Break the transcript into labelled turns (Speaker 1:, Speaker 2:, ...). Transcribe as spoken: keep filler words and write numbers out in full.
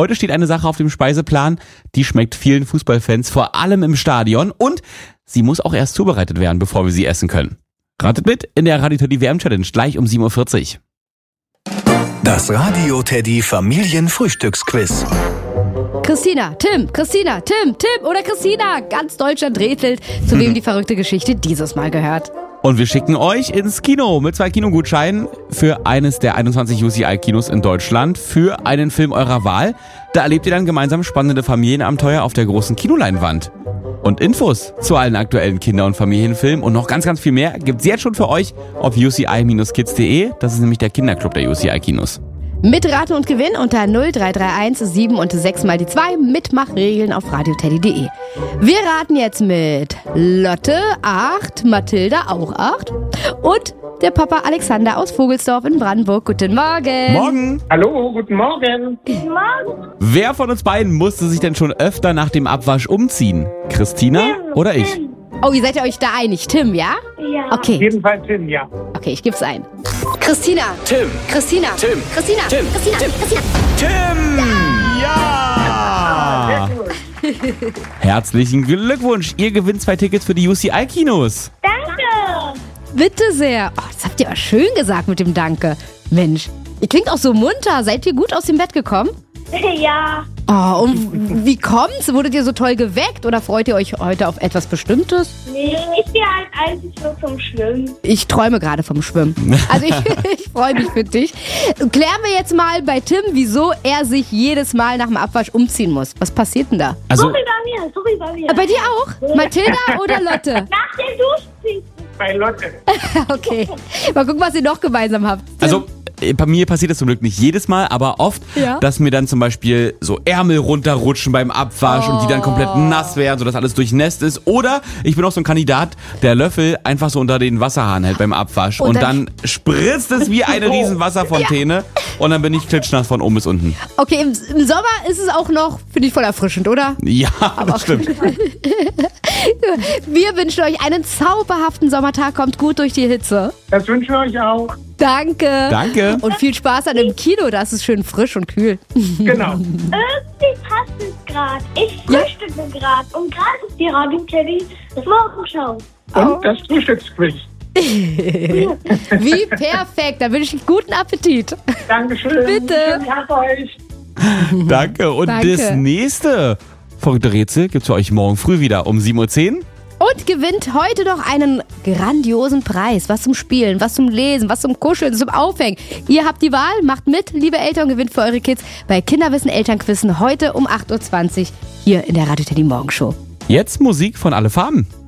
Speaker 1: heute steht eine Sache auf dem Speiseplan, die schmeckt vielen Fußballfans, vor allem im Stadion. Und sie muss auch erst zubereitet werden, bevor wir sie essen können. Ratet mit in der Radio Teddy W M Challenge, gleich um sieben Uhr vierzig.
Speaker 2: Das Radio Teddy Familienfrühstücksquiz.
Speaker 3: Christina, Tim, Christina, Tim, Tim oder Christina. Ganz Deutschland rätselt, zu wem die verrückte Geschichte dieses Mal gehört.
Speaker 1: Und wir schicken euch ins Kino mit zwei Kinogutscheinen für eines der einundzwanzig U C I-Kinos in Deutschland für einen Film eurer Wahl. Da erlebt ihr dann gemeinsam spannende Familienabenteuer auf der großen Kinoleinwand. Und Infos zu allen aktuellen Kinder- und Familienfilmen und noch ganz, ganz viel mehr gibt's jetzt schon für euch auf u c i Bindestrich kids punkt d e. Das ist nämlich der Kinderclub der U C I-Kinos.
Speaker 3: Mitraten und Gewinn unter null drei drei eins sieben und sechs mal die zwei. Mitmachregeln auf radioteddy punkt de. Wir raten jetzt mit Lotte acht, Mathilda auch acht und der Papa Alexander aus Vogelsdorf in Brandenburg. Guten Morgen.
Speaker 1: Morgen.
Speaker 4: Hallo, guten Morgen.
Speaker 5: Guten Morgen.
Speaker 1: Wer von uns beiden musste sich denn schon öfter nach dem Abwasch umziehen? Christina
Speaker 5: Tim,
Speaker 1: oder ich?
Speaker 5: Tim.
Speaker 3: Oh, ihr seid ja euch da einig. Tim, ja?
Speaker 5: Ja.
Speaker 3: Okay,
Speaker 4: Jedenfalls Tim, ja.
Speaker 3: okay, ich geb's ein. Christina.
Speaker 2: Tim.
Speaker 3: Christina.
Speaker 2: Tim.
Speaker 3: Christina.
Speaker 2: Tim.
Speaker 3: Christina. Christina.
Speaker 1: Tim! Ja! Herzlichen Glückwunsch, ihr gewinnt zwei Tickets für die U C I-Kinos.
Speaker 5: Danke.
Speaker 3: Bitte sehr. Oh, das habt ihr aber schön gesagt mit dem Danke. Mensch, ihr klingt auch so munter. Seid ihr gut aus dem Bett gekommen?
Speaker 5: Ja.
Speaker 3: Oh, und wie kommt's? Wurdet ihr so toll geweckt oder freut ihr euch heute auf etwas Bestimmtes?
Speaker 5: Nee, ich gehe halt eigentlich nur zum Schwimmen.
Speaker 3: Ich träume gerade vom Schwimmen. Also ich, ich freue mich für dich. Klären wir jetzt mal bei Tim, wieso er sich jedes Mal nach dem Abwasch umziehen muss. Was passiert denn da?
Speaker 1: Also,
Speaker 5: Sorry bei mir, sorry bei mir.
Speaker 3: Äh, Bei dir auch? Mathilda oder Lotte?
Speaker 5: Nach dem Duschen.
Speaker 4: Bei Lotte.
Speaker 3: Okay. Mal gucken, was ihr noch gemeinsam habt.
Speaker 1: also bei mir passiert das zum Glück nicht jedes Mal, aber oft,
Speaker 3: Ja.
Speaker 1: dass mir dann zum Beispiel so Ärmel runterrutschen beim Abwasch und die dann komplett nass werden, sodass alles durchnässt ist. Oder ich bin auch so ein Kandidat, der Löffel einfach so unter den Wasserhahn hält beim Abwasch. Und,
Speaker 3: Und
Speaker 1: dann,
Speaker 3: dann
Speaker 1: spritzt es wie eine riesen Wasserfontäne und dann bin ich klitschnass von oben bis unten.
Speaker 3: Okay, im, im Sommer ist es auch noch, finde ich, voll erfrischend, oder?
Speaker 1: Ja, das stimmt.
Speaker 3: Wir wünschen euch einen zauberhaften Sommertag. Kommt gut durch die Hitze.
Speaker 4: Das wünsche ich euch auch.
Speaker 3: Danke.
Speaker 1: Danke.
Speaker 3: Und viel Spaß an dem Kino. Das ist schön frisch und kühl.
Speaker 4: Genau.
Speaker 5: Irgendwie passt es gerade. Ich frühstücke gerade. Und gerade ist die Radio Teddy das Morgenschau.
Speaker 4: Und das Frühstücksquiz.
Speaker 3: Wie perfekt. Da wünsche ich guten Appetit.
Speaker 4: Dankeschön.
Speaker 3: Bitte.
Speaker 4: Schönen Tag euch.
Speaker 1: Danke. Und
Speaker 3: Danke.
Speaker 1: das nächste verrückte Rätsel gibt's für euch morgen früh wieder um sieben Uhr zehn.
Speaker 3: Und gewinnt heute noch einen grandiosen Preis. Was zum Spielen, was zum Lesen, was zum Kuscheln, zum Aufhängen. Ihr habt die Wahl, macht mit, liebe Eltern, gewinnt für eure Kids bei Kinderwissen Elternquissen heute um acht Uhr zwanzig hier in der Radio Teddy Morgenshow.
Speaker 1: Jetzt Musik von Alle Farben.